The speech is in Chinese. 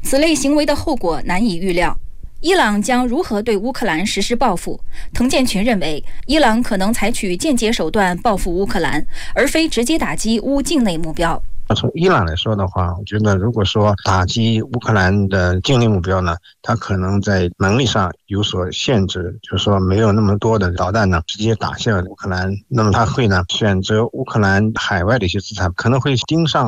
此类行为的后果难以预料。伊朗将如何对乌克兰实施报复？滕建群认为，伊朗可能采取间接手段报复乌克兰，而非直接打击乌境内目标。 从伊朗来说的话，我觉得如果说打击乌克兰的境内目标呢，它可能在能力上有所限制，就是说没有那么多的导弹呢直接打向乌克兰，那么它会呢选择乌克兰海外的一些资产，可能会盯上